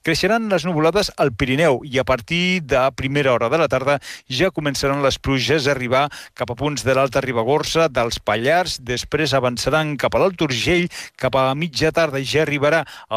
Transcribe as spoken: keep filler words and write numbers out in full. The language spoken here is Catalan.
Creixeran les nuvolades al Pirineu i a partir de primera hora de la tarda ja començaran les pluges a arribar cap a punts de l'Alta Ribagorça, dels Pallars, després avançaran cap a l'Alt Urgell, cap a mitja tarda ja arribarà